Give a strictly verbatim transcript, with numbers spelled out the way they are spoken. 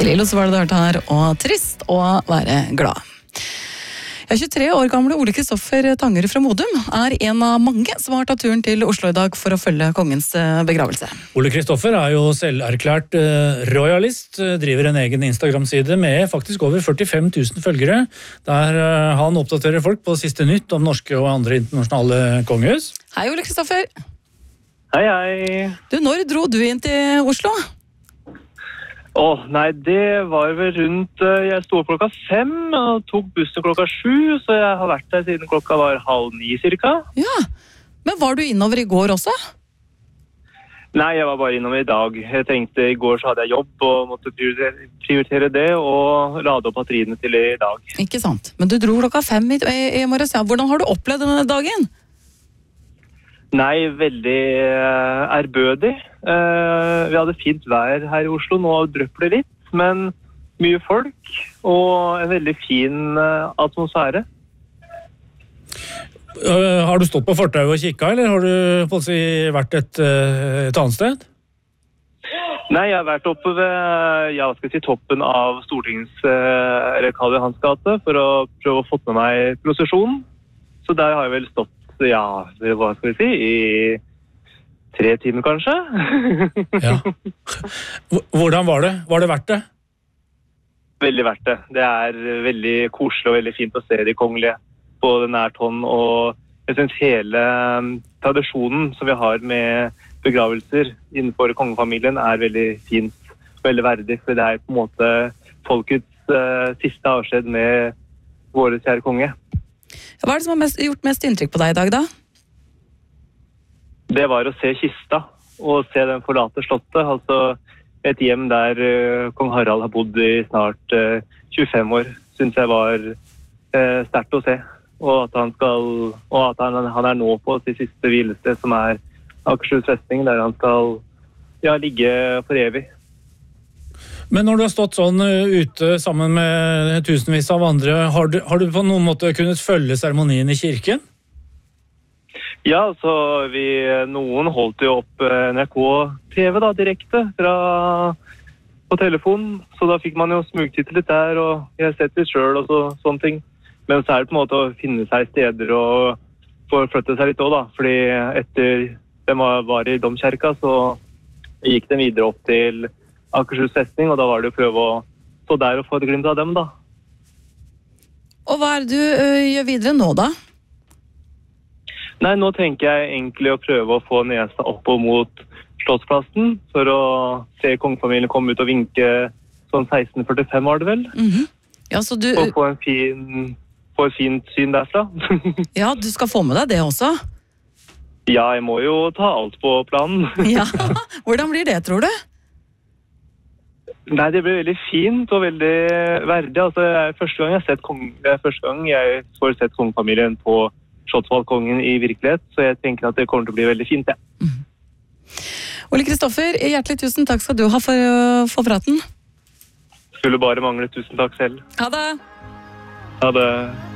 Lillo, så var det hørt her, og trist å være glad. Ja, tjuetre år gamle Ole Kristoffer Tangerud fra Modum er en av mange som har tatt turen til Oslo i dag for å følge kongens begravelse. Ole Kristoffer er jo selverklært uh, royalist, driver en egen Instagram-side med faktisk over førtifem tusen følgere, der uh, han oppdaterer folk på siste nytt om norske og andre internasjonale kongehus. Hei, Ole Kristoffer. Hei, hei. Du, når dro du inn til Oslo? Åh, nei, det var vel rundt, jeg sto opp klokka fem og tok bussen klokka sju, så jeg har vært der siden klokka var halv ni cirka. Ja, men var du innover i går også? Nei, jeg var bare innover i dag. Jeg tenkte i går så hadde jeg jobb og måtte prioritere, prioritere det og lade opp batteriene til i dag. Ikke sant, men du dro klokka fem i, i, i morges, ja. Hvordan har du opplevd denne dagen? Nei, veldig uh, ærbødig. Uh, vi hadde fint vær her i Oslo, nå drøpper det litt, men mye folk og en veldig fin uh, atmosfære. Uh, har du stått på fortauet og kikket, eller har du på å si, vært et, uh, et annet sted? Nei, jeg har vært oppe ved ja, skal jeg si, toppen av Stortingets uh, eller Karl Johans gate for å prøve å få med meg prosesjonen. Så der har jeg vel stått ja, hva skal vi si, i tre timer kanskje. Ja. Hvordan var det? Var det verdt det? Veldig verdt det. Det er veldig koselig og veldig fint å se de kongelige på nært hånd, og jeg synes hele tradisjonen som vi har med begravelser innenfor kongefamilien er veldig fint, veldig verdig, for det er på en måte folkets uh, siste avskjed med våre kjære konge. Hva er det som har mest, gjort mest inntrykk på deg i dag, da? Det var å se kista, og se den forlate slottet. Altså et hjem der uh, kong Harald har bodd i snart uh, tjuefem år, synes jeg var uh, sterkt å se. Og at han, skal, og at han, han er nå på sitt siste hvilested, som er Akershus festning, der han skal ja, ligge for evig. Men når du har stått sånn ute sammen med tusenvis av andre, har du, har du på noen måte kunnet følge seremonien i kirken? Ja, så vi, noen holdt jo opp N R K-T V da, direkte fra, på telefon, så da fikk man jo smugtitte litt der, og jeg har sett litt selv og så, sånne ting. Men så er det på en måte å finne seg steder og forflytte seg litt også da, fordi etter de var i domkirka, så gikk den videre opp til Akershus festning, og da var det å prøve å stå der og få et glimt av dem, da. Og hva er det du ø, gjør videre nå, da? Nei, nå tenker jeg egentlig å prøve å få nesa opp mot Slottsplassen, for å se kongefamilien komme ut og vinke sånn seksten førtifem var det vel. Mm-hmm. Ja, så du... Og få en fin, få et fint syn derfra. Ja, du skal få med deg det også? Ja, jeg må jo ta alt på planen. Ja, hvordan blir det, tror du? Nei, det blir veldig fint og veldig verdig. Altså, det er første gang jeg har sett kong, det er første gang jeg får sett kongefamilien på Slottsvalgkongen i virkelighet, så jeg tenker at det kommer til å bli veldig fint, ja. Mm. Ole Kristoffer, hjertelig tusen takk skal du ha for, uh, for praten. Skulle bare mangle, tusen takk selv. Ha det! Ha det.